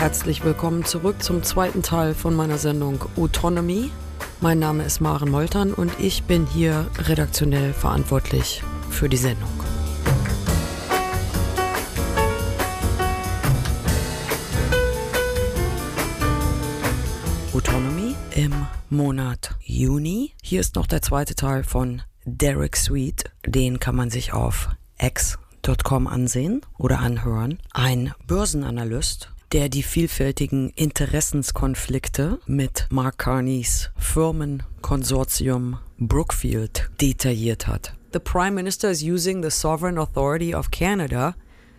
Herzlich willkommen zurück zum zweiten Teil von meiner Sendung Autonomy. Mein Name ist Maren Moltern und ich bin hier redaktionell verantwortlich für die Sendung. Autonomy im Monat Juni. Hier ist noch der zweite Teil von Derek Sweet. Den kann man sich auf x.com ansehen oder anhören. Ein Börsenanalyst, der die vielfältigen Interessenskonflikte mit Mark Carneys Firmenkonsortium Brookfield detailliert hat. The Prime Minister is using the sovereign authority of Canada.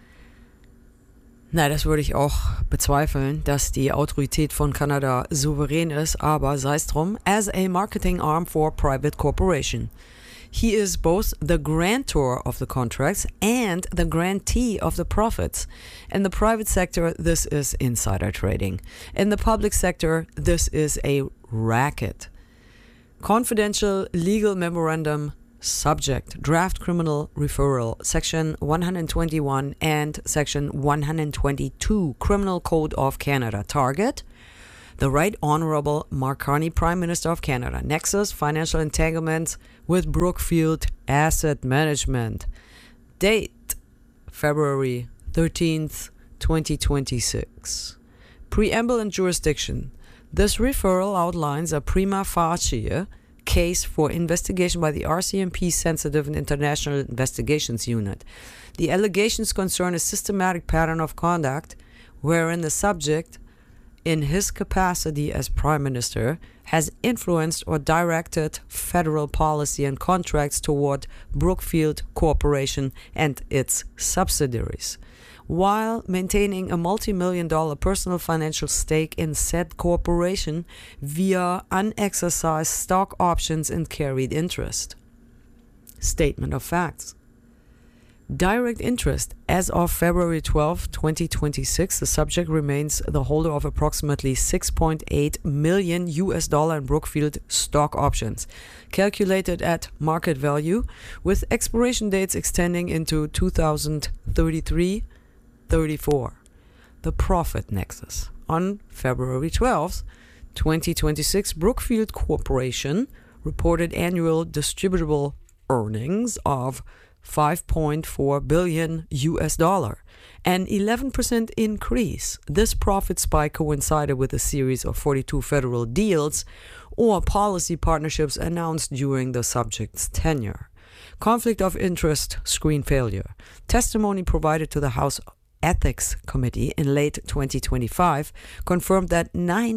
Na, das würde ich auch bezweifeln, dass die Autorität von Kanada souverän ist, aber sei es drum, as a marketing arm for private corporation. He is both the grantor of the contracts and the grantee of the profits. In the private sector, this is insider trading. In the public sector, this is a racket. Confidential legal memorandum subject, draft criminal referral, Section 121 and Section 122 Criminal Code of Canada. Target: the Right Honorable Mark Carney, Prime Minister of Canada. Nexus: financial entanglements with Brookfield Asset Management. Date: February 13th, 2026. Preamble and jurisdiction. This referral outlines a prima facie case for investigation by the RCMP Sensitive and International Investigations Unit. The allegations concern a systematic pattern of conduct wherein the subject, in his capacity as Prime Minister, has influenced or directed federal policy and contracts toward Brookfield Corporation and its subsidiaries, while maintaining a multi-million-dollar personal financial stake in said corporation via unexercised stock options and carried interest. Statement of facts. Direct interest. As of February 12, 2026, the subject remains the holder of approximately $6.8 million in Brookfield stock options, calculated at market value, with expiration dates extending into 2033-34. The profit nexus. On February 12, 2026, Brookfield Corporation reported annual distributable earnings of $5.4 billion, an 11% increase. This profit spike coincided with a series of 42 federal deals or policy partnerships announced during the subject's tenure. Conflict of interest screen failure. Testimony provided to the House Ethics Committee in late 2025 confirmed that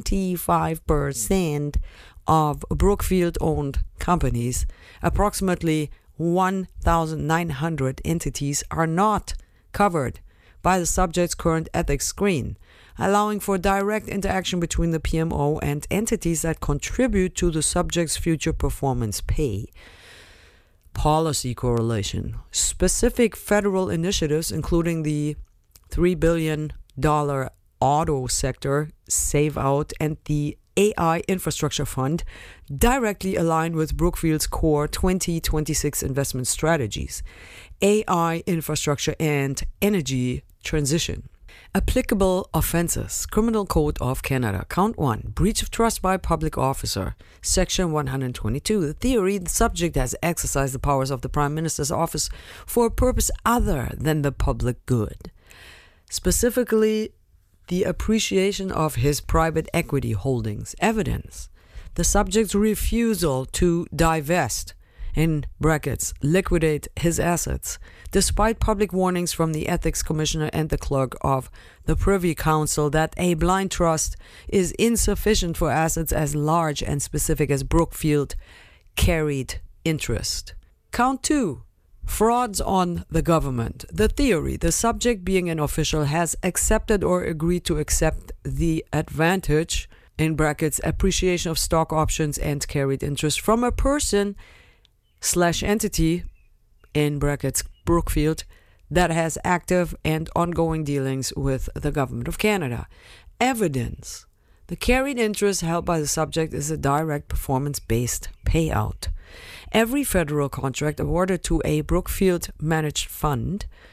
95% of Brookfield-owned companies, approximately 1,900 entities, are not covered by the subject's current ethics screen, allowing for direct interaction between the PMO and entities that contribute to the subject's future performance pay. Policy correlation. Specific federal initiatives, including the $3 billion auto sector Save Out and the AI Infrastructure Fund, directly align with Brookfield's core 2026 investment strategies, AI infrastructure and energy transition. Applicable offenses. Criminal Code of Canada. Count 1. Breach of trust by public officer. Section 122. The theory: the subject has exercised the powers of the Prime Minister's office for a purpose other than the public good. Specifically, the appreciation of his private equity holdings. Evidence: the subject's refusal to divest, in brackets, liquidate his assets, despite public warnings from the Ethics Commissioner and the clerk of the Privy Council that a blind trust is insufficient for assets as large and specific as Brookfield carried interest. Count 2. Frauds on the government. The theory: the subject, being an official, has accepted or agreed to accept the advantage, in brackets, appreciation of stock options and carried interest, from a person/entity, in brackets, Brookfield, that has active and ongoing dealings with the government of Canada. Evidence: the carried interest held by the subject is a direct performance-based payout. Every federal contract awarded to a Brookfield-managed fund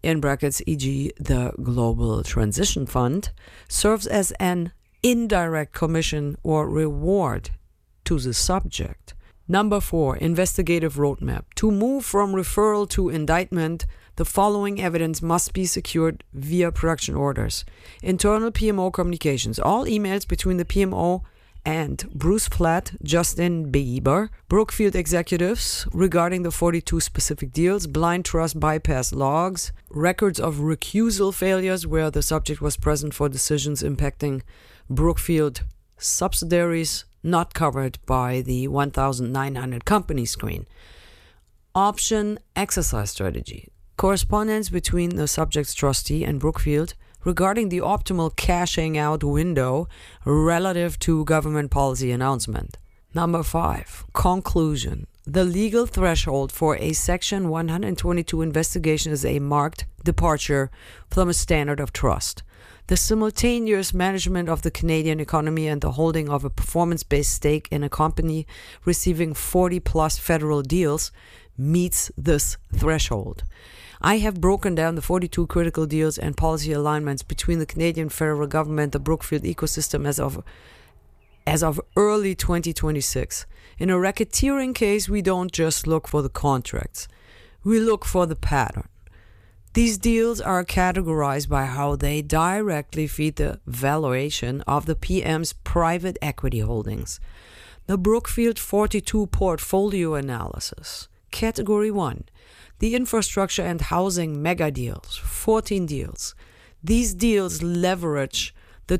in brackets, e.g. the Global Transition Fund, serves as an indirect commission or reward to the subject. Number 4, investigative roadmap. To move from referral to indictment, the following evidence must be secured via production orders. Internal PMO communications. All emails between the PMO and Bruce Flatt, Justin Bieber, Brookfield executives regarding the 42 specific deals, blind trust bypass logs, records of recusal failures where the subject was present for decisions impacting Brookfield subsidiaries not covered by the 1,900 company screen. Option exercise strategy. Correspondence between the subject's trustee and Brookfield regarding the optimal cashing out window relative to government policy announcement. Number 5, conclusion. The legal threshold for a Section 122 investigation is a marked departure from a standard of trust. The simultaneous management of the Canadian economy and the holding of a performance-based stake in a company receiving 40-plus federal deals meets this threshold. I have broken down the 42 critical deals and policy alignments between the Canadian federal government, the Brookfield ecosystem as of early 2026. In a racketeering case, we don't just look for the contracts. We look for the pattern. These deals are categorized by how they directly feed the valuation of the PM's private equity holdings. The Brookfield 42 portfolio analysis. Category 1. The infrastructure and housing mega deals, 14 deals. These deals leverage the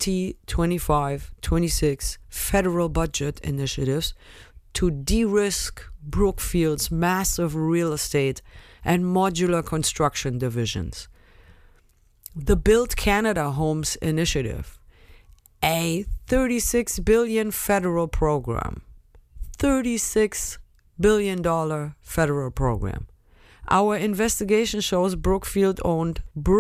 2025-26 federal budget initiatives to de-risk Brookfield's massive real estate and modular construction divisions. The Build Canada Homes Initiative, a $36 billion federal program. $36 billion federal program. Our investigation shows Brookfield-owned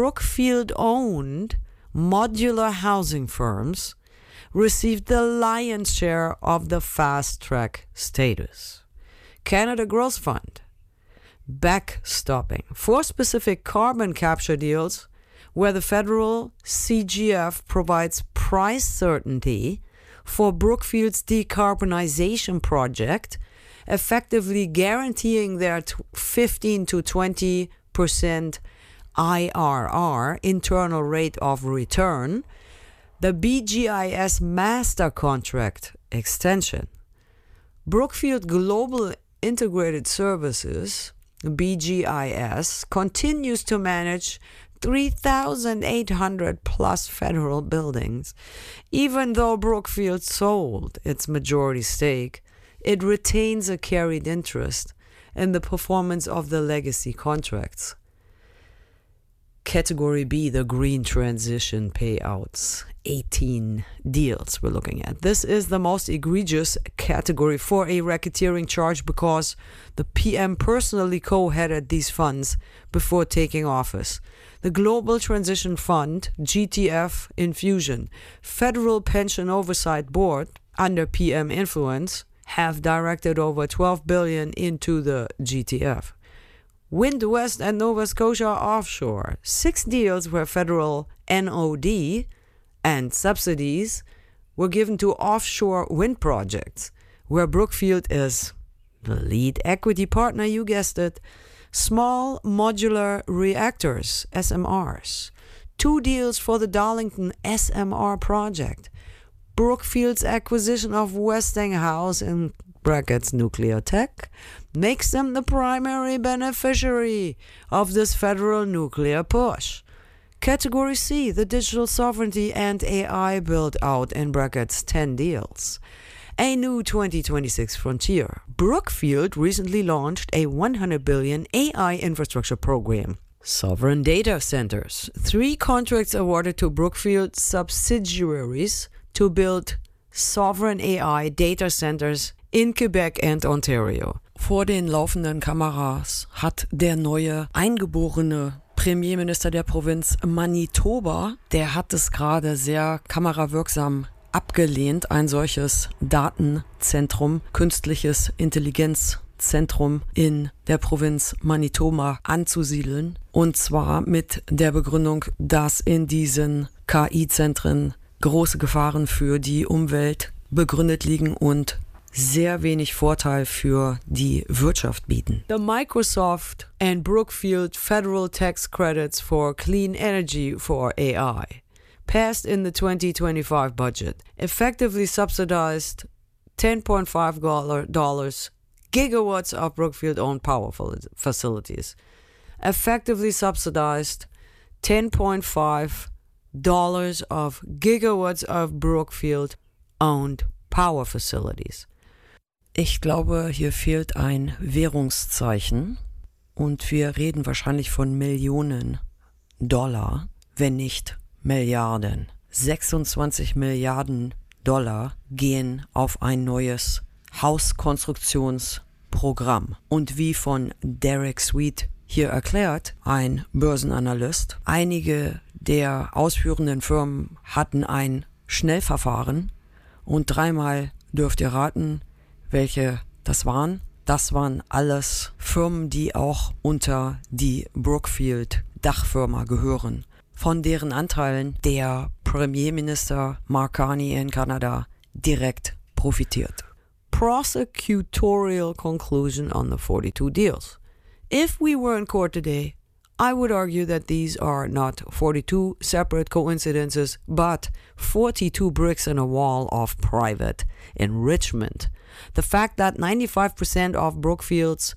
modular housing firms received the lion's share of the fast-track status. Canada Growth Fund, backstopping 4 specific carbon capture deals where the federal CGF provides price certainty for Brookfield's decarbonization project, effectively guaranteeing their 15 to 20% IRR, internal rate of return, the BGIS master contract extension. Brookfield Global Integrated Services, BGIS, continues to manage 3,800 plus federal buildings. Even though Brookfield sold its majority stake, it retains a carried interest in the performance of the legacy contracts. Category B, the green transition payouts. 18 deals we're looking at. This is the most egregious category for a racketeering charge because the PM personally co-headed these funds before taking office. The Global Transition Fund, GTF Infusion, Federal Pension Oversight Board, under PM influence, have directed over $12 billion into the GTF. Wind West and Nova Scotia Offshore, 6 deals where federal NOD and subsidies were given to offshore wind projects, where Brookfield is the lead equity partner, you guessed it. Small modular reactors, SMRs. 2 deals for the Darlington SMR project. Brookfield's acquisition of Westinghouse, in brackets nuclear tech, makes them the primary beneficiary of this federal nuclear push. Category C, the digital sovereignty and AI build-out, in brackets 10 deals. A new 2026 frontier. Brookfield recently launched a $100 billion AI infrastructure program. Sovereign data centers. 3 contracts awarded to Brookfield subsidiaries to build sovereign AI data centers in Quebec and Ontario. Vor den laufenden Kameras hat der neue eingeborene Premierminister der Provinz Manitoba, der hat es gerade sehr kamerawirksam abgelehnt, ein solches Datenzentrum, künstliches Intelligenz Zentrum in der Provinz Manitoba anzusiedeln. Und zwar mit der Begründung, dass in diesen KI-Zentren große Gefahren für die Umwelt begründet liegen und sehr wenig Vorteil für die Wirtschaft bieten. The Microsoft and Brookfield federal tax credits for clean energy for AI passed in the 2025 budget, effectively subsidized $10.5 gigawatts of Brookfield-owned power facilities. Effectively subsidized $10.5 of gigawatts of Brookfield-owned power facilities. Ich glaube, hier fehlt ein Währungszeichen und wir reden wahrscheinlich von Millionen Dollar, wenn nicht Milliarden. 26 Milliarden Dollar gehen auf ein neues Hauskonstruktionsprogramm. Und wie von Derek Sweet hier erklärt, ein Börsenanalyst, einige der ausführenden Firmen hatten ein Schnellverfahren und 3-mal dürft ihr raten, welche das waren. Das waren alles Firmen, die auch unter die Brookfield-Dachfirma gehören, von deren Anteilen der Premierminister Mark Carney in Kanada direkt profitiert. Prosecutorial conclusion on the 42 deals. If we were in court today, I would argue that these are not 42 separate coincidences, but 42 bricks in a wall of private enrichment. The fact that 95% of Brookfield's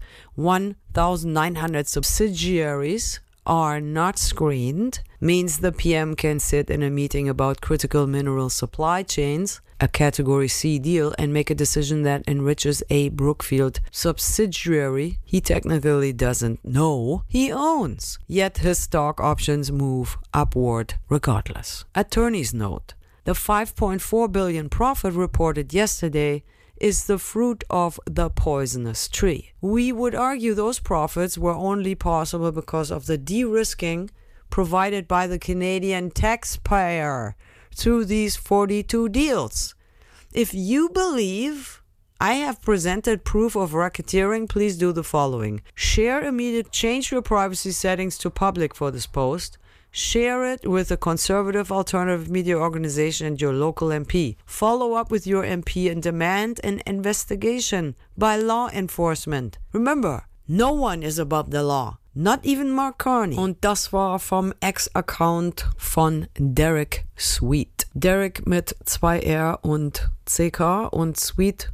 1,900 subsidiaries are not screened means the PM can sit in a meeting about critical mineral supply chains, a Category C deal, and make a decision that enriches a Brookfield subsidiary he technically doesn't know he owns. Yet his stock options move upward regardless. Attorney's note. The $5.4 billion profit reported yesterday is the fruit of the poisonous tree. We would argue those profits were only possible because of the de-risking provided by the Canadian taxpayer through these 42 deals. If you believe I have presented proof of racketeering, please do the following. Share immediately, change your privacy settings to public for this post. Share it with a conservative alternative media organization and your local MP. Follow up with your MP and demand an investigation by law enforcement. Remember, no one is above the law. Not even Mark Carney. Und das war vom Ex-Account von Derek Sweet. Derek mit 2R und CK und Sweet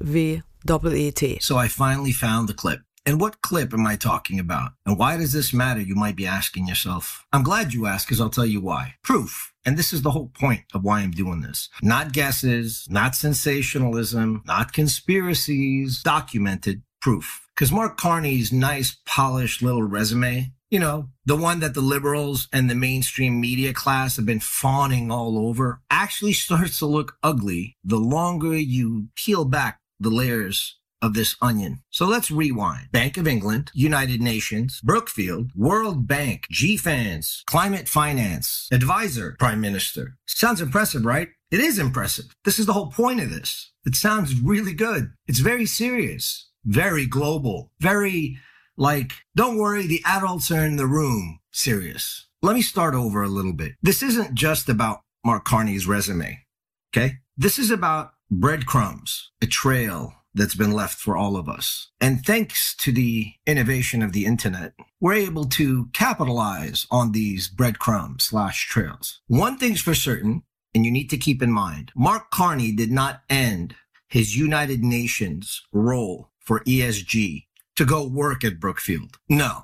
S-W-E-E-T. So I finally found the clip. And what clip am I talking about? And why does this matter, you might be asking yourself? I'm glad you asked, because I'll tell you why. Proof. And this is the whole point of why I'm doing this. Not guesses, not sensationalism, not conspiracies, documented proof. Because Mark Carney's nice, polished little resume, you know, the one that the liberals and the mainstream media class have been fawning all over, actually starts to look ugly the longer you peel back the layers of this onion. So let's rewind. Bank of England, United Nations, Brookfield, World Bank, GFANZ, Climate Finance, Advisor, Prime Minister. Sounds impressive, right? It is impressive. This is the whole point of this. It sounds really good. It's very serious, very global, very like, don't worry, the adults are in the room serious. Let me start over a little bit. This isn't just about Mark Carney's resume, okay? This is about breadcrumbs, a trail that's been left for all of us. And thanks to the innovation of the internet, we're able to capitalize on these breadcrumbs/trails. One thing's for certain, and you need to keep in mind, Mark Carney did not end his United Nations role for ESG to go work at Brookfield. No.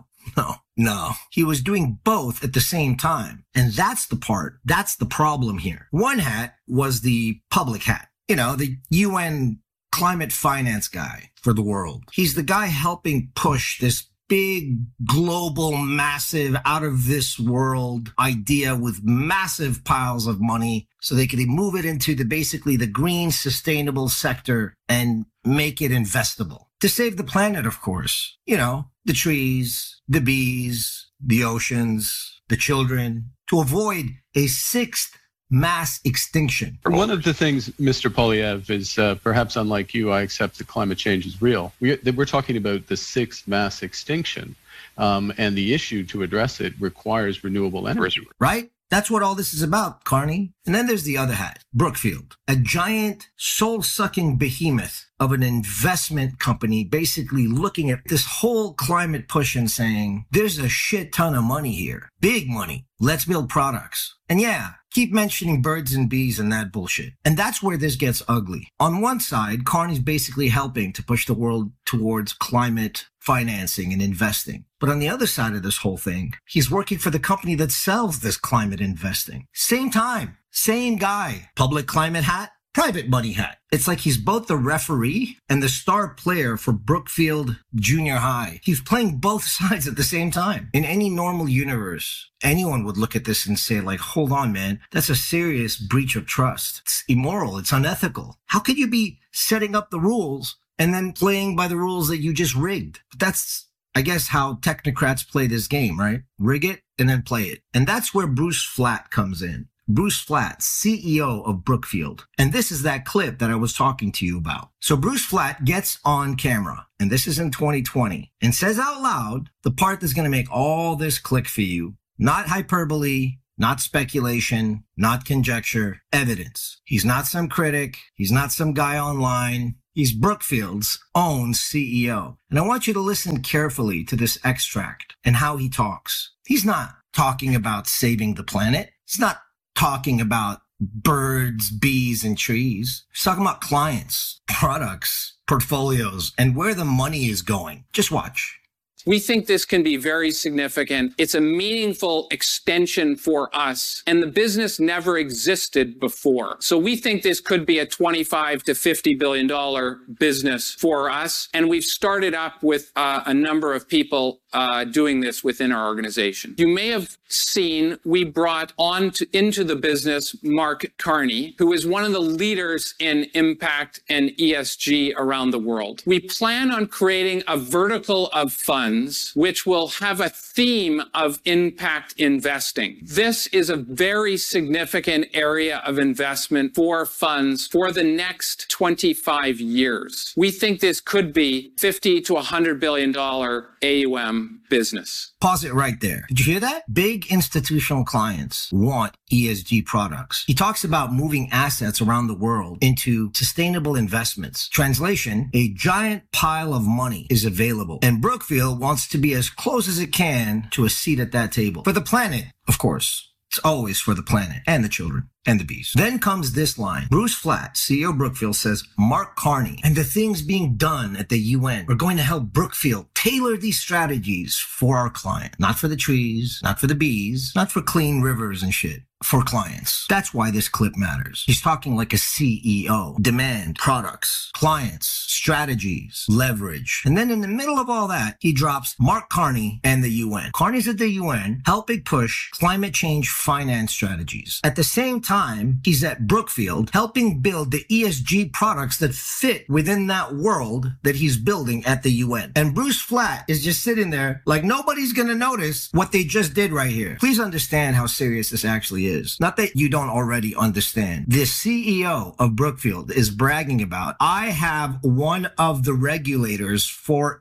He was doing both at the same time. And that's the problem here. One hat was the public hat. You know, the UN climate finance guy for the world. He's the guy helping push this big, global, massive, out of this world idea with massive piles of money so they could move it into basically the green, sustainable sector and make it investable. To save the planet, of course. You know, the trees, the bees, the oceans, the children. To avoid a 6th mass extinction. One of the things, Mr. Poilievre, is perhaps unlike you, I accept that climate change is real. We're talking about the sixth mass extinction, and the issue to address it requires renewable energy. Right? That's what all this is about, Carney. And then there's the other hat, Brookfield, a giant soul-sucking behemoth of an investment company basically looking at this whole climate push and saying, there's a shit ton of money here. Big money. Let's build products. And yeah, keep mentioning birds and bees and that bullshit. And that's where this gets ugly. On one side, Carney's basically helping to push the world towards climate financing and investing. But on the other side of this whole thing, he's working for the company that sells this climate investing. Same time, same guy. Public climate hat, private money hat. It's like he's both the referee and the star player for Brookfield Junior High. He's playing both sides at the same time. In any normal universe, anyone would look at this and say, like, hold on, man, that's a serious breach of trust. It's immoral. It's unethical. How could you be setting up the rules and then playing by the rules that you just rigged? But that's, I guess, how technocrats play this game, right? Rig it and then play it. And that's where Bruce Flatt comes in. Bruce Flatt, CEO of Brookfield. And this is that clip that I was talking to you about. So Bruce Flatt gets on camera, and this is in 2020, and says out loud the part that's going to make all this click for you. Not hyperbole, not speculation, not conjecture, evidence. He's not some critic. He's not some guy online. He's Brookfield's own CEO. And I want you to listen carefully to this extract and how he talks. He's not talking about saving the planet. He's not talking about birds, bees, and trees. He's talking about clients, products, portfolios, and where the money is going. Just watch. We think this can be very significant. It's a meaningful extension for us, and the business never existed before. So we think this could be a $25 to $50 billion business for us, and we've started up with a number of people doing this within our organization. You may have seen we brought into the business Mark Carney, who is one of the leaders in impact and ESG around the world. We plan on creating a vertical of funds which will have a theme of impact investing. This is a very significant area of investment for funds for the next 25 years. We think this could be $50 to $100 billion AUM business. Pause it right there. Did you hear that? Big institutional clients want ESG products. He talks about moving assets around the world into sustainable investments. Translation, a giant pile of money is available, and Brookfield wants to be as close as it can to a seat at that table. For the planet, of course. It's always for the planet and the children and the bees. Then comes this line. Bruce Flatt, CEO of Brookfield, says, Mark Carney and the things being done at the UN are going to help Brookfield tailor these strategies for our client. Not for the trees, not for the bees, not for clean rivers and shit. For clients. That's why this clip matters. He's talking like a CEO. Demand, products, clients, strategies, leverage. And then in the middle of all that, he drops Mark Carney and the UN. Carney's at the UN helping push climate change finance strategies. At the same time, he's at Brookfield helping build the ESG products that fit within that world that he's building at the UN. And Bruce Flatt is just sitting there like nobody's going to notice what they just did right here. Please understand how serious this actually is. Not that you don't already understand. The CEO of Brookfield is bragging about, I have one of the regulators for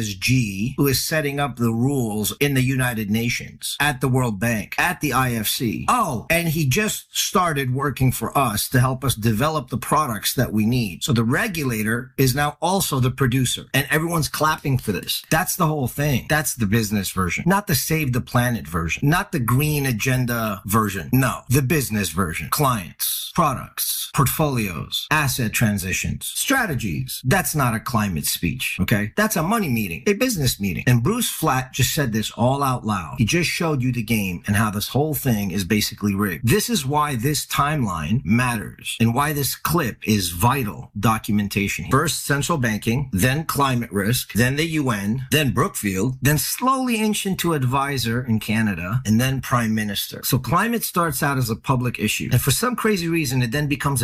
ESG who is setting up the rules in the United Nations, at the World Bank, at the IFC. Oh, and he just started working for us to help us develop the products that we need. So the regulator is now also the producer, and everyone's clapping for this. That's the whole thing. That's the business version, not the save the planet version, not the green agenda version. No, the business version. Clients, products, portfolios, asset transitions, strategies. That's not a climate speech, okay? That's a money meeting, a business meeting. And Bruce Flatt just said this all out loud. He just showed you the game and how this whole thing is basically rigged. This is why this timeline matters and why this clip is vital documentation. First, central banking, then climate risk, then the UN, then Brookfield, then slowly inch into advisor in Canada, and then prime minister. So climate starts out as a public issue. And for some crazy reason, it then becomes a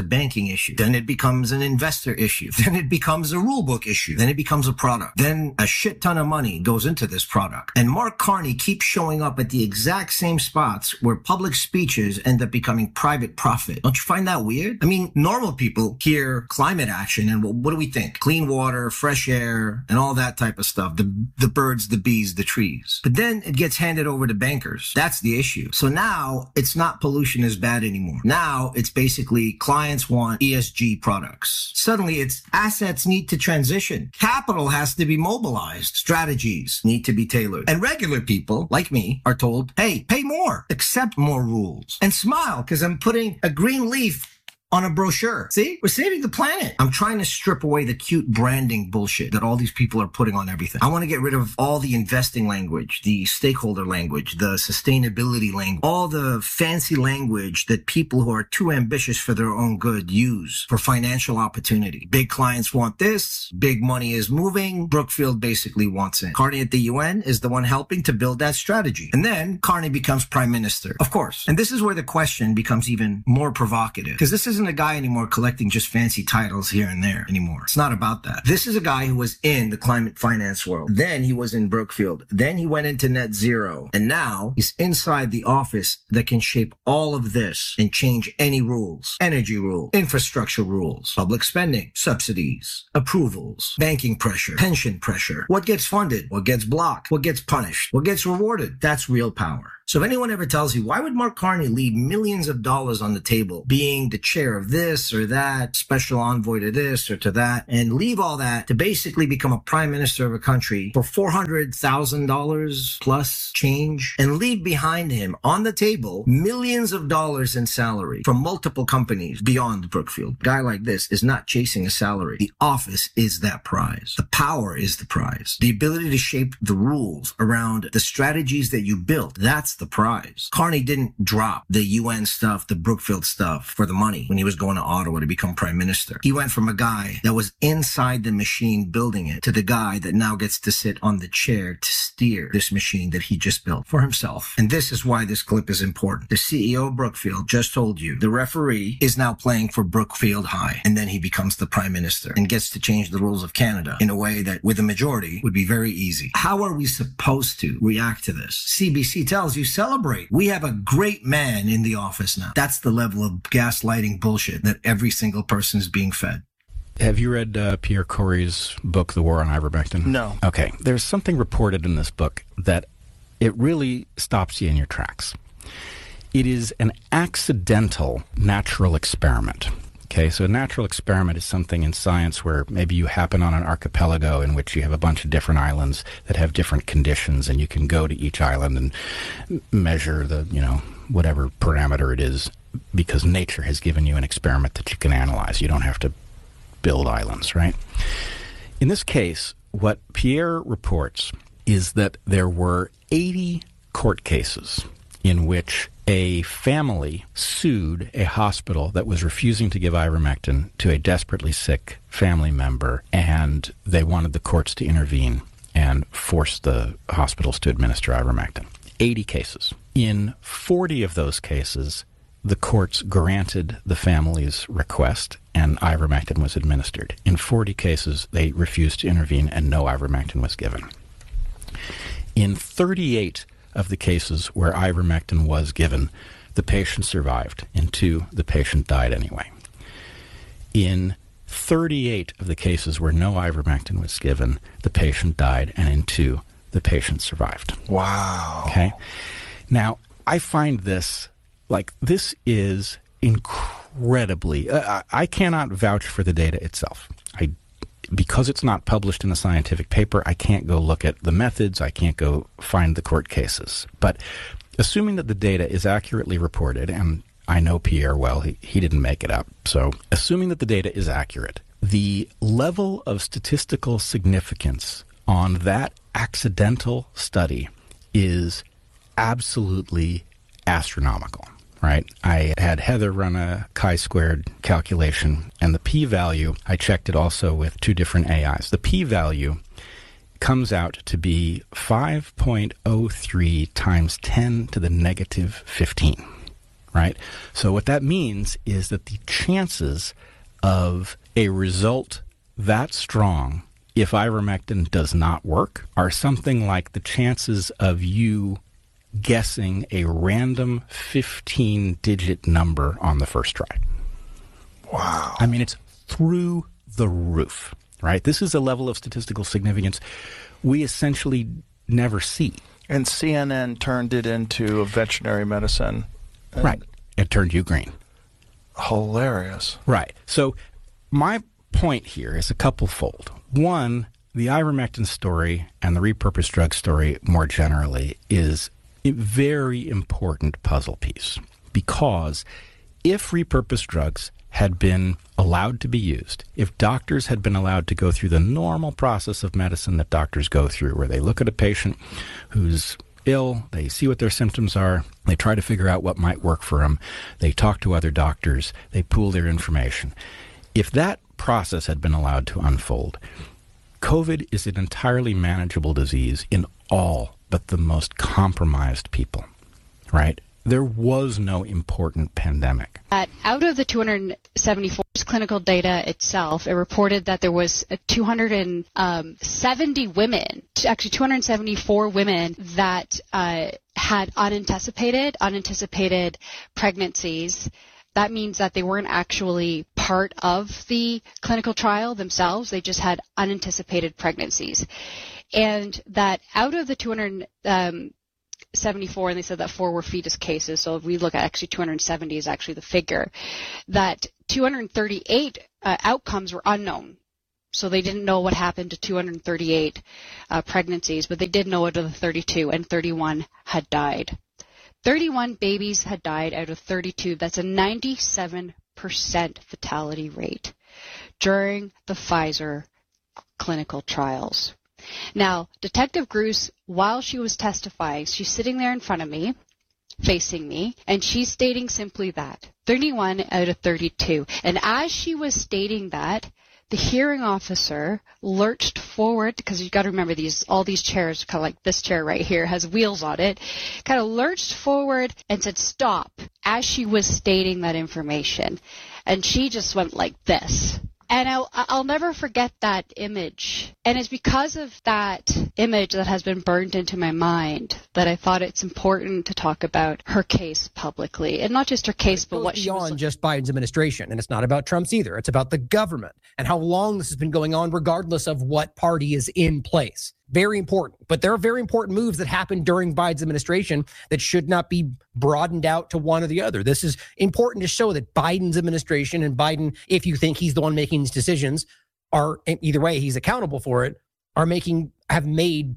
a banking issue. Then it becomes an investor issue. Then it becomes a rule book issue. Then it becomes a product. Then a shit ton of money goes into this product. And Mark Carney keeps showing up at the exact same spots where public speeches end up becoming private profit. Don't you find that weird? I mean, normal people hear climate action and what do we think? Clean water, fresh air, and all that type of stuff. The birds, the bees, the trees. But then it gets handed over to bankers. That's the issue. So now it's not pollution is bad anymore. Now it's basically clients want ESG products. Suddenly it's assets need to transition. Capital has to be mobilized. Strategies need to be tailored. And regular people like me are told, hey, pay more, accept more rules, and smile because I'm putting a green leaf on a brochure. See, we're saving the planet. I'm trying to strip away the cute branding bullshit that all these people are putting on everything. I want to get rid of all the investing language, the stakeholder language, the sustainability language, all the fancy language that people who are too ambitious for their own good use for financial opportunity. Big clients want this. Big money is moving. Brookfield basically wants it. Carney at the UN is the one helping to build that strategy. And then Carney becomes prime minister, of course. And this is where the question becomes even more provocative because this isn't a guy anymore collecting just fancy titles here and there anymore. It's not about that. This is a guy who was in the climate finance world. Then he was in Brookfield. Then he went into net zero. And now he's inside the office that can shape all of this and change any rules. Energy rules, infrastructure rules, public spending, subsidies, approvals, banking pressure, pension pressure. What gets funded? What gets blocked? What gets punished? What gets rewarded? That's real power. So if anyone ever tells you, why would Mark Carney leave millions of dollars on the table being the chair of this or that, special envoy to this or to that, and leave all that to basically become a prime minister of a country for $400,000 plus change and leave behind him on the table millions of dollars in salary from multiple companies beyond Brookfield? A guy like this is not chasing a salary. The office is that prize. The power is the prize. The ability to shape the rules around the strategies that you built, that's the prize. Carney didn't drop the UN stuff, the Brookfield stuff for the money when he was going to Ottawa to become prime minister. He went from a guy that was inside the machine building it to the guy that now gets to sit on the chair to steer this machine that he just built for himself. And this is why this clip is important. The CEO of Brookfield just told you the referee is now playing for Brookfield High, and then he becomes the prime minister and gets to change the rules of Canada in a way that with a majority would be very easy. How are we supposed to react to this? CBC tells you celebrate. We have a great man in the office now. That's the level of gaslighting bullshit that every single person is being fed. Have you read Pierre Corey's book, The War on Ivermectin? No. Okay. There's something reported in this book that it really stops you in your tracks. It is an accidental natural experiment. Okay, so a natural experiment is something in science where maybe you happen on an archipelago in which you have a bunch of different islands that have different conditions, and you can go to each island and measure the, whatever parameter it is, because nature has given you an experiment that you can analyze. You don't have to build islands, right? In this case, what Pierre reports is that there were 80 court cases in which a family sued a hospital that was refusing to give ivermectin to a desperately sick family member, and they wanted the courts to intervene and force the hospitals to administer ivermectin. 80 cases. In 40 of those cases, the courts granted the family's request and ivermectin was administered. In 40 cases, they refused to intervene and no ivermectin was given. In 38 of the cases where ivermectin was given, the patient survived. In 2, the patient died anyway. In 38 of the cases where no ivermectin was given, the patient died, and in 2, the patient survived. Wow. Okay? Now, I find this, this is incredibly... I cannot vouch for the data itself. Because it's not published in a scientific paper, I can't go look at the methods, I can't go find the court cases. But assuming that the data is accurately reported, and I know Pierre well, he didn't make it up, so assuming that the data is accurate, the level of statistical significance on that accidental study is absolutely astronomical. Right? I had Heather run a chi-squared calculation, and the p-value, I checked it also with 2 different AIs. The p-value comes out to be 5.03 times 10 to the negative 15. right? So what that means is that the chances of a result that strong, if ivermectin does not work, are something like the chances of you guessing a random 15-digit number on the first try. Wow. I mean, it's through the roof, right? This is a level of statistical significance we essentially never see. And CNN turned it into a veterinary medicine. Right. It turned you green. Hilarious. Right. So my point here is a couple-fold. One, the ivermectin story and the repurposed drug story more generally is a very important puzzle piece, because if repurposed drugs had been allowed to be used, if doctors had been allowed to go through the normal process of medicine that doctors go through, where they look at a patient who's ill, they see what their symptoms are, they try to figure out what might work for them, they talk to other doctors, they pool their information. If that process had been allowed to unfold, COVID is an entirely manageable disease in all but the most compromised people, right? There was no important pandemic. Out of the 274 clinical data itself, it reported that there was 270 women, actually 274 women that had unanticipated pregnancies. That means that they weren't actually part of the clinical trial themselves. They just had unanticipated pregnancies. And that out of the 274, and they said that 4 were fetus cases, so if we look at actually 270 is actually the figure, that 238 outcomes were unknown. So they didn't know what happened to 238 pregnancies, but they did know out of the 32, and 31 had died. 31 babies had died out of 32. That's a 97% fatality rate during the Pfizer clinical trials. Now, Detective Gruss, while she was testifying, she's sitting there in front of me, facing me, and she's stating simply that, 31 out of 32. And as she was stating that, the hearing officer lurched forward, because you've got to remember all these chairs, kind of like this chair right here, has wheels on it, kind of lurched forward and said, "Stop," as she was stating that information. And she just went like this. And I'll never forget that image. And it's because of that image that has been burned into my mind that I thought it's important to talk about her case publicly. And not just her case, but what she was... beyond just Biden's administration. And it's not about Trump's either. It's about the government and how long this has been going on, regardless of what party is in place. Very important. But there are very important moves that happened during Biden's administration that should not be broadened out to one or the other. This is important to show that Biden's administration and Biden, if you think he's the one making these decisions, are, either way, he's accountable for it, have made,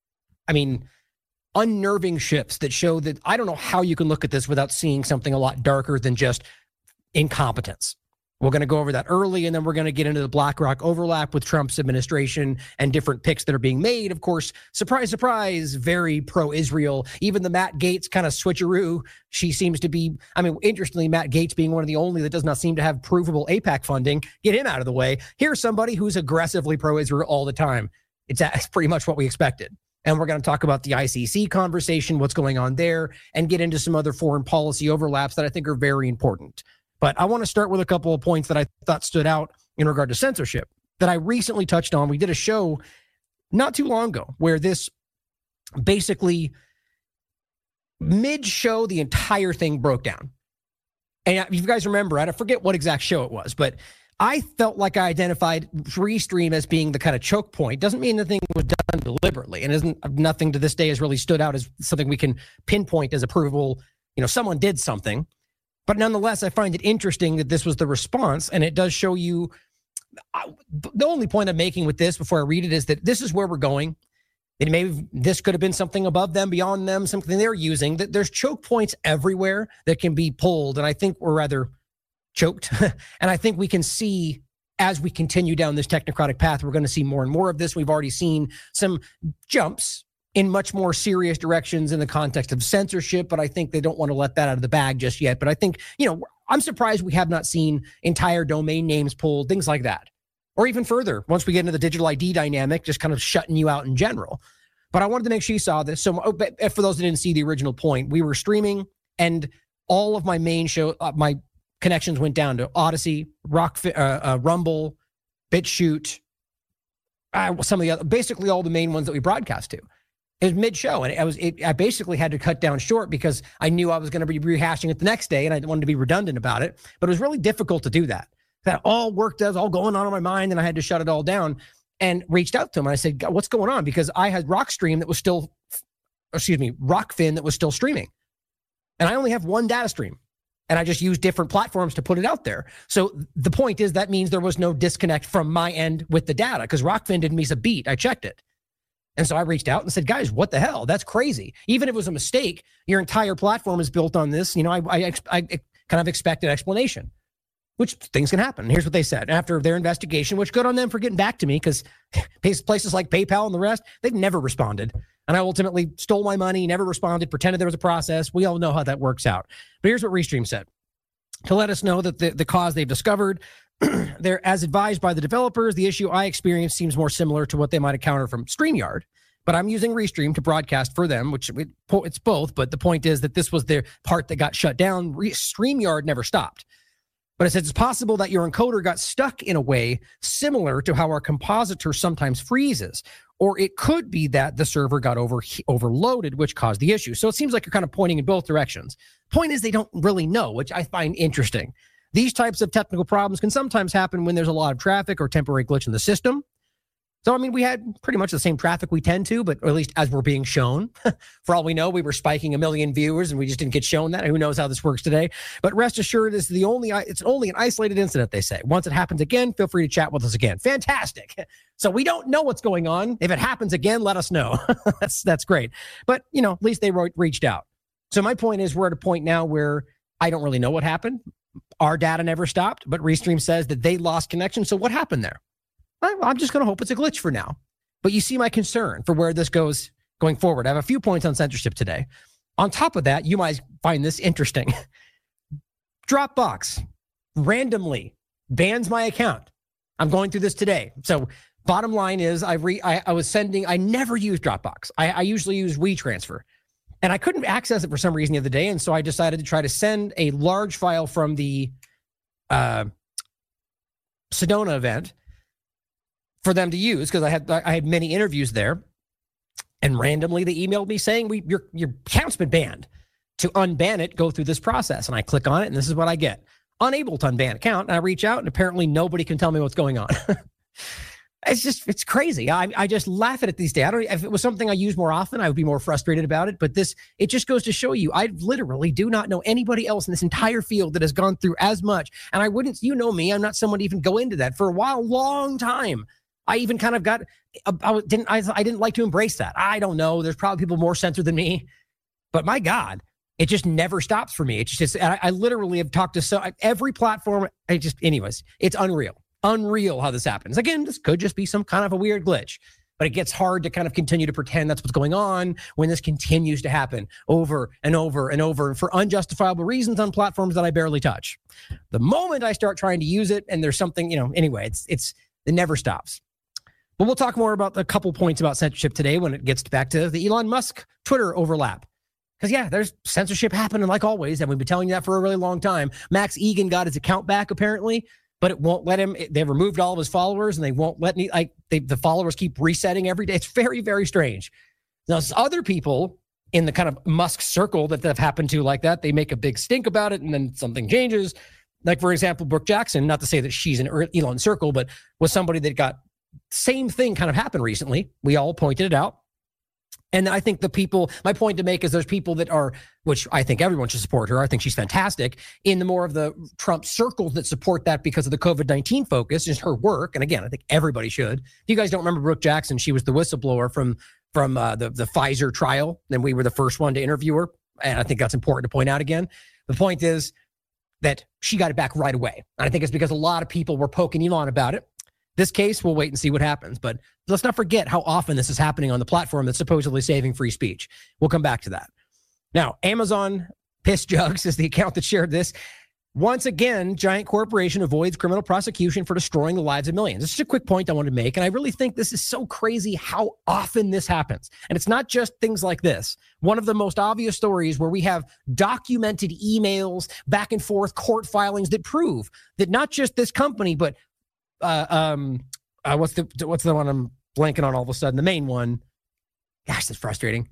unnerving shifts that show that I don't know how you can look at this without seeing something a lot darker than just incompetence. We're going to go over that early, and then we're going to get into the BlackRock overlap with Trump's administration and different picks that are being made. Of course, surprise, surprise, very pro-Israel. Even the Matt Gaetz kind of switcheroo, she seems to be, interestingly, Matt Gaetz being one of the only that does not seem to have provable AIPAC funding. Get him out of the way. Here's somebody who's aggressively pro-Israel all the time. It's pretty much what we expected. And we're going to talk about the ICC conversation, what's going on there, and get into some other foreign policy overlaps that I think are very important. But I want to start with a couple of points that I thought stood out in regard to censorship that I recently touched on. We did a show not too long ago where this basically mid-show, the entire thing broke down. And if you guys remember, I forget what exact show it was, but I felt like I identified Restream as being the kind of choke point. Doesn't mean the thing was done deliberately, and nothing to this day has really stood out as something we can pinpoint as a provable, someone did something. But nonetheless, I find it interesting that this was the response, and it does show you. The only point I'm making with this before I read it is that this is where we're going. This could have been something above them, beyond them, something they're using. That there's choke points everywhere that can be pulled, and I think we're rather choked. And I think we can see as we continue down this technocratic path, we're going to see more and more of this. We've already seen some jumps in much more serious directions in the context of censorship, but I think they don't want to let that out of the bag just yet. But I think, I'm surprised we have not seen entire domain names pulled, things like that. Or even further, once we get into the digital ID dynamic, just kind of shutting you out in general. But I wanted to make sure you saw this. So for those that didn't see the original point, we were streaming, and all of my main show, my connections went down to Odyssey, Rumble, BitChute, some of the other, basically all the main ones that we broadcast to. It was mid-show, and I basically had to cut down short because I knew I was going to be rehashing it the next day, and I wanted to be redundant about it. But it was really difficult to do that. That all all going on in my mind, and I had to shut it all down. And reached out to him, and I said, "What's going on?" Because I had Rockfin that was still streaming, and I only have one data stream, and I just used different platforms to put it out there. So the point is that means there was no disconnect from my end with the data because Rockfin didn't miss a beat. I checked it. And so I reached out and said, guys, what the hell? That's crazy. Even if it was a mistake, your entire platform is built on this. I kind of expected explanation, which things can happen. Here's what they said after their investigation, which good on them for getting back to me because places like PayPal and the rest, they've never responded. And I ultimately stole my money, never responded, pretended there was a process. We all know how that works out. But here's what Restream said. To let us know that the cause they've discovered, they're as advised by the developers, the issue I experienced seems more similar to what they might encounter from StreamYard. But I'm using Restream to broadcast for them, which it's both. But the point is that this was their part that got shut down. StreamYard never stopped. But it says it's possible that your encoder got stuck in a way similar to how our compositor sometimes freezes. Or it could be that the server got overloaded, which caused the issue. So it seems like you're kind of pointing in both directions. Point is they don't really know, which I find interesting. These types of technical problems can sometimes happen when there's a lot of traffic or temporary glitch in the system. So, I mean, we had pretty much the same traffic we tend to, but or at least as we're being shown. For all we know, we were spiking 1 million viewers and we just didn't get shown that. Who knows how this works today? But rest assured, it's only an isolated incident, they say. Once it happens again, feel free to chat with us again. Fantastic. So we don't know what's going on. If it happens again, let us know. That's great. But, at least they reached out. So my point is we're at a point now where I don't really know what happened. Our data never stopped, but Restream says that they lost connection. So what happened there? I'm just going to hope it's a glitch for now. But you see my concern for where this goes going forward. I have a few points on censorship today. On top of that, you might find this interesting. Dropbox randomly bans my account. I'm going through this today. So bottom line is I never use Dropbox. I usually use WeTransfer. And I couldn't access it for some reason the other day. And so I decided to try to send a large file from the Sedona event for them to use because I had many interviews there, and randomly they emailed me saying your account's been banned. To unban it, go through this process, and I click on it, and this is what I get: unable to unban account. And I reach out, and apparently nobody can tell me what's going on. It's crazy. I just laugh at it these days. If it was something I use more often, I would be more frustrated about it. But it just goes to show you, I literally do not know anybody else in this entire field that has gone through as much. And I wouldn't, me, I'm not someone to even go into that for a while, long time. I even kind of I didn't like to embrace that. I don't know. There's probably people more censored than me, but my God, it just never stops for me. It's just, I literally have talked to every platform. Anyways, it's unreal how this happens. Again, this could just be some kind of a weird glitch, but it gets hard to kind of continue to pretend that's what's going on when this continues to happen over and over and over for unjustifiable reasons on platforms that I barely touch. The moment I start trying to use it and there's something, anyway, it never stops. But we'll talk more about a couple points about censorship today when it gets back to the Elon Musk Twitter overlap. Because, there's censorship happening like always, and we've been telling you that for a really long time. Max Egan got his account back, apparently, but it won't let him. They've removed all of his followers, and they won't let the followers keep resetting every day. It's very, very strange. Now, other people in the kind of Musk circle that have happened to like that, they make a big stink about it, and then something changes. Like, for example, Brooke Jackson, not to say that she's in Elon circle, but was somebody that got same thing kind of happened recently. We all pointed it out. And I think my point to make is there's people that are, which I think everyone should support her. I think she's fantastic in the more of the Trump circles that support that because of the COVID-19 focus, is her work. And again, I think everybody should. If you guys don't remember Brooke Jackson, she was the whistleblower from the Pfizer trial. And we were the first one to interview her. And I think that's important to point out again. The point is that she got it back right away. And I think it's because a lot of people were poking Elon about it. This case, we'll wait and see what happens. But let's not forget how often this is happening on the platform that's supposedly saving free speech. We'll come back to that. Now, Amazon Piss Jugs is the account that shared this. Once again, giant corporation avoids criminal prosecution for destroying the lives of millions. This is a quick point I wanted to make, and I really think this is so crazy how often this happens. And it's not just things like this. One of the most obvious stories where we have documented emails, back and forth court filings that prove that not just this company, but what's the one I'm blanking on all of a sudden? The main one. Gosh, that's frustrating.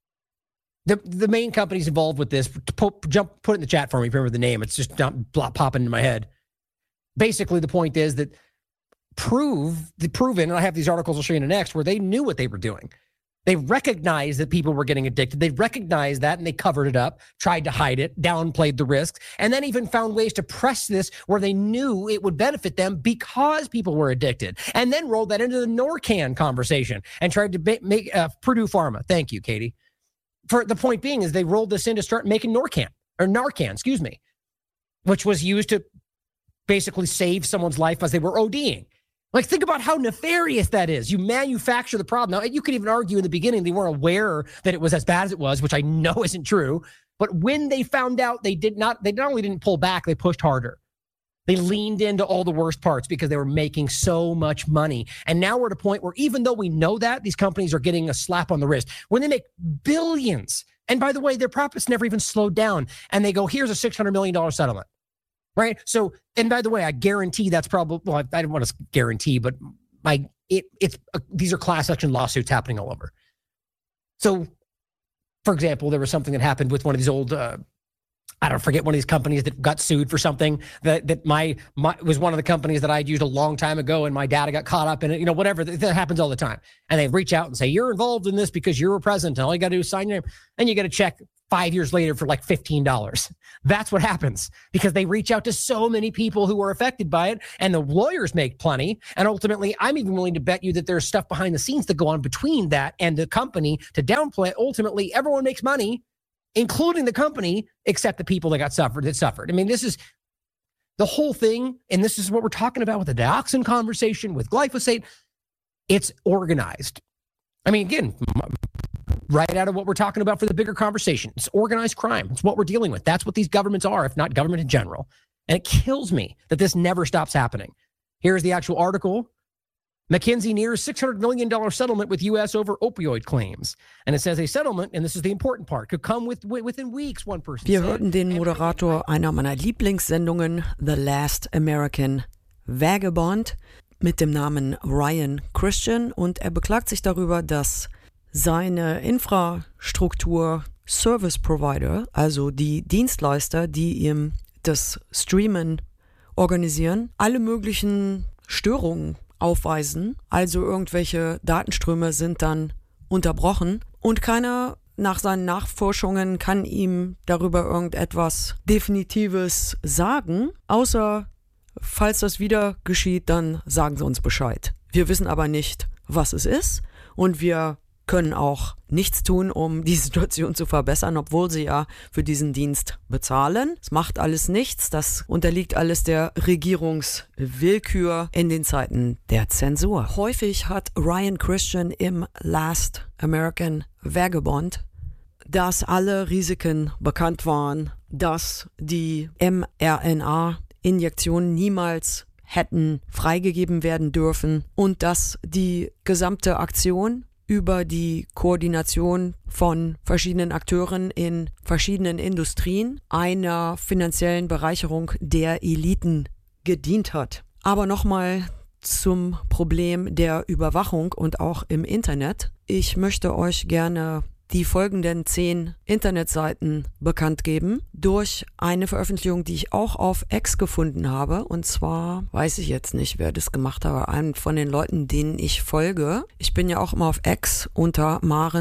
The main companies involved with this, put it in the chat for me if you remember the name. It's just not popping into my head. Basically, the point is that proven, and I have these articles I'll show you next, where they knew what they were doing. They recognized that people were getting addicted. They recognized that, and they covered it up, tried to hide it, downplayed the risks, and then even found ways to press this where they knew it would benefit them because people were addicted, and then rolled that into the Narcan conversation and tried to make Purdue Pharma. Thank you, Katie. For the point being is they rolled this in to start making Narcan, which was used to basically save someone's life as they were ODing. Like, think about how nefarious that is. You manufacture the problem. Now, you could even argue in the beginning they weren't aware that it was as bad as it was, which I know isn't true. But when they found out, they not only didn't pull back, they pushed harder. They leaned into all the worst parts because they were making so much money. And now we're at a point where even though we know that, these companies are getting a slap on the wrist. When they make billions, and by the way, their profits never even slowed down, and they go, here's a $600 million settlement, right? So, and by the way, I guarantee that's probably, well, I don't want to guarantee, but these are class action lawsuits happening all over. So, for example, there was something that happened with one of these old, I don't forget, one of these companies that got sued for something that my was one of the companies that I'd used a long time ago, and my dad got caught up in it, whatever. That happens all the time. And they reach out and say, you're involved in this because you were present, and all you got to do is sign your name. And you get a check 5 years later for like $15. That's what happens because they reach out to so many people who are affected by it, and the lawyers make plenty. And ultimately, I'm even willing to bet you that there's stuff behind the scenes that go on between that and the company to downplay. Ultimately, everyone makes money, including the company, except the people that suffered. I mean, this is the whole thing, and this is what we're talking about with the dioxin conversation, with glyphosate. It's organized. I mean, again, right out of what we're talking about for the bigger conversation. It's organized crime. It's what we're dealing with. That's what these governments are, if not government in general. And it kills me that this never stops happening. Here's the actual article. McKinsey nears $600 million settlement with U.S. over opioid claims. And it says a settlement, and this is the important part, could come within weeks, one person Wir said. hörten den Moderator einer meiner Lieblingssendungen, The Last American Vagabond, mit dem Namen Ryan Christian. Und er beklagt sich darüber, dass seine Infrastruktur Service Provider, also die Dienstleister, die ihm das Streamen organisieren, alle möglichen Störungen aufweisen, also irgendwelche Datenströme sind dann unterbrochen und keiner nach seinen Nachforschungen kann ihm darüber irgendetwas Definitives sagen, außer falls das wieder geschieht, dann sagen sie uns Bescheid. Wir wissen aber nicht, was es ist und wir können auch nichts tun, um die Situation zu verbessern, obwohl sie ja für diesen Dienst bezahlen. Es macht alles nichts, das unterliegt alles der Regierungswillkür in den Zeiten der Zensur. Häufig hat Ryan Christian im Last American Vagabond, dass alle Risiken bekannt waren, dass die mRNA-Injektionen niemals hätten freigegeben werden dürfen und dass die gesamte Aktion über die Koordination von verschiedenen Akteuren in verschiedenen Industrien einer finanziellen Bereicherung der Eliten gedient hat. Aber nochmal zum Problem der Überwachung und auch im Internet. Ich möchte euch gerne die folgenden 10 Internetseiten bekannt geben durch eine Veröffentlichung, die ich auch auf X gefunden habe. Und zwar weiß ich jetzt nicht, wer das gemacht hat, aber einen von den Leuten, denen ich folge. Ich bin ja auch immer auf X unter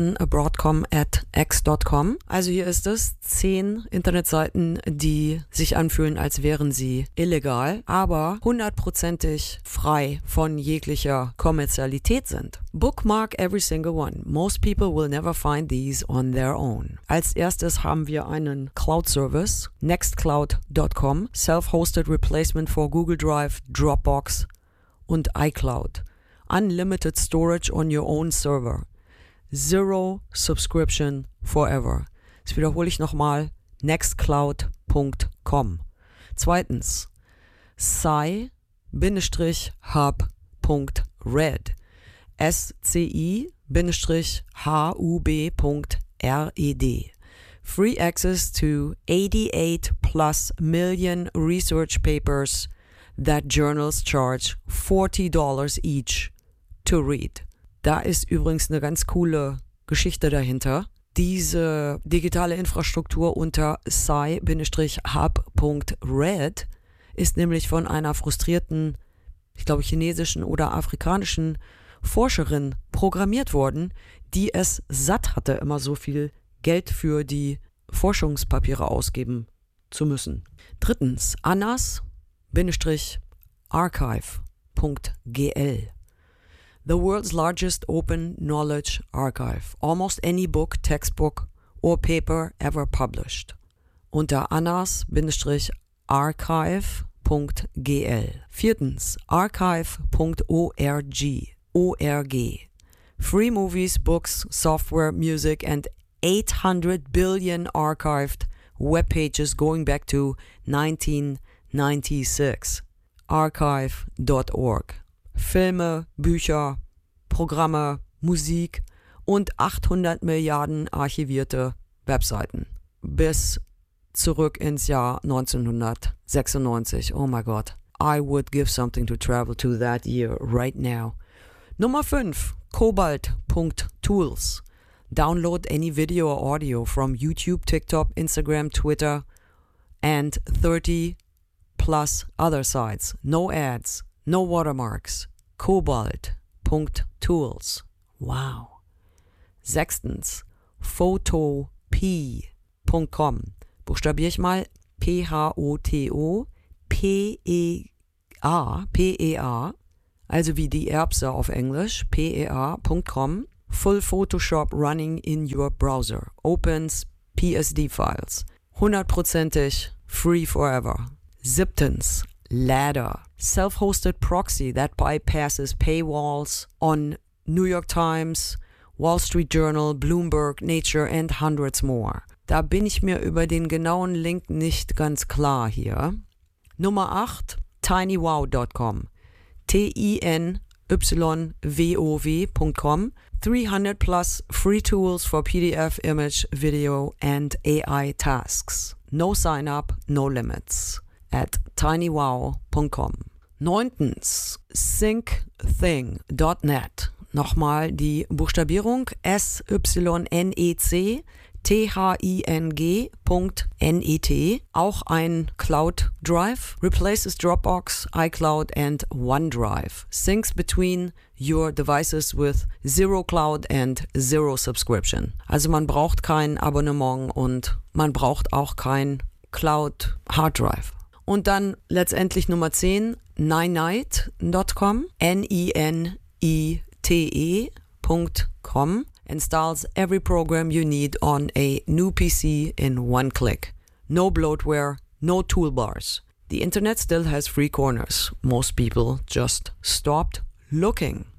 marenbroadcom@x.com. Also hier ist es 10 Internetseiten, die sich anfühlen, als wären sie illegal, aber 100%ig frei von jeglicher Kommerzialität sind. Bookmark every single one. Most people will never find these on their own. Als erstes haben wir einen Cloud-Service, nextcloud.com, self-hosted replacement for Google Drive, Dropbox und iCloud. Unlimited storage on your own server. Zero subscription forever. Das wiederhole ich nochmal, nextcloud.com. Zweitens, sci-hub.red. SCI-hub.red. Free access to 88 plus million research papers that journals charge $40 each to read. Da ist übrigens eine ganz coole Geschichte dahinter. Diese digitale Infrastruktur unter sci-hub.red ist nämlich von einer frustrierten, ich glaube chinesischen oder afrikanischen Forscherin programmiert worden, die es satt hatte, immer so viel Geld für die Forschungspapiere ausgeben zu müssen. Drittens, annas-archive.gl. The world's largest open knowledge archive. Almost any book, textbook or paper ever published. Unter annas-archive.gl. Viertens, archive.org. Free movies, books, software, music and 800 billion archived web pages going back to 1996. Archive.org. Filme, Bücher, Programme, Musik und 800 Milliarden archivierte Webseiten. Bis zurück ins Jahr 1996. Oh my God. I would give something to travel to that year right now. Nummer 5. Cobalt.tools. Download any video or audio from YouTube, TikTok, Instagram, Twitter, and 30 plus other sites. No ads, no watermarks. Cobalt.tools. Wow. 6. Photopea.com. Buchstabiere ich mal P-H-O-T-O-P-E-A, also wie die Erbse auf Englisch, pea.com. Full Photoshop running in your browser. Opens PSD files. 100% free forever. 7. Ladder. Self-hosted proxy that bypasses paywalls on New York Times, Wall Street Journal, Bloomberg, Nature and hundreds more. Da bin ich mir über den genauen Link nicht ganz klar hier. Nummer 8. tinywow.com. TINYWOW.com. 300 plus free tools for PDF, image, video and AI tasks. No sign up, no limits. At tinywow.com. 9. syncthing.net. Nochmal die Buchstabierung SYNCTHING.net. Auch ein Cloud Drive. Replaces Dropbox, iCloud and OneDrive. Syncs between your devices with zero cloud and zero subscription. Also man braucht kein Abonnement und man braucht auch kein Cloud Hard Drive. Und dann letztendlich Nummer 10, Ninite.com, NINITE.com, installs every program you need on a new PC in one click. No bloatware, no toolbars. The internet still has free corners. Most people just stopped looking.